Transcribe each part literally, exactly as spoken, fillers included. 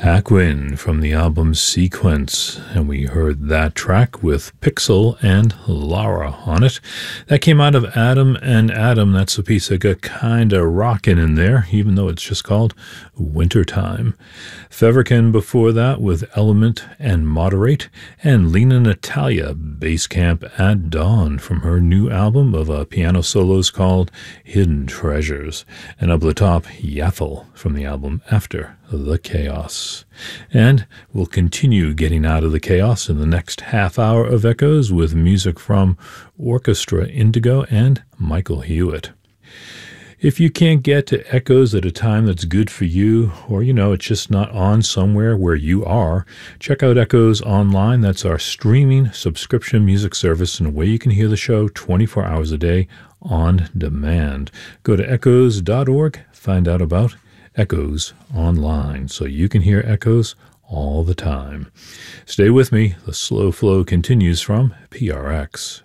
Paquin from the album Sequence, and we heard that track with Pixel and Lara on it. That came out of Adam and Adam. That's a piece that got kinda rockin' in there, even though it's just called Wintertime. Feverkin before that with Element and Moderate, and Lena Natalia, Bass Camp at Dawn, from her new album of uh, piano solos called Hidden Treasures. And up the top, Yaffle from the album After the Chaos. And we'll continue getting out of the chaos in the next half hour of Echoes with music from Orchestra Indigo and Michael Hewitt. If you can't get to Echoes at a time that's good for you, or, you know, it's just not on somewhere where you are, check out Echoes Online. That's our streaming subscription music service, and a way you can hear the show twenty-four hours a day on demand. Go to echoes dot org, find out about Echoes Online, so you can hear Echoes all the time. Stay with me. The slow flow continues from P R X.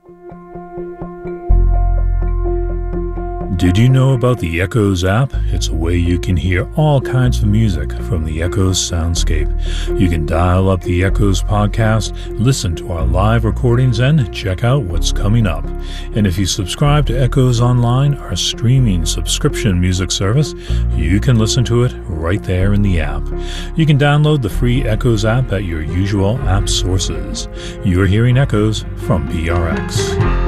Did you know about the Echoes app? It's a way you can hear all kinds of music from the Echoes soundscape. You can dial up the Echoes podcast, listen to our live recordings, and check out what's coming up. And if you subscribe to Echoes Online, our streaming subscription music service, you can listen to it right there in the app. You can download the free Echoes app at your usual app sources. You're hearing Echoes from P R X.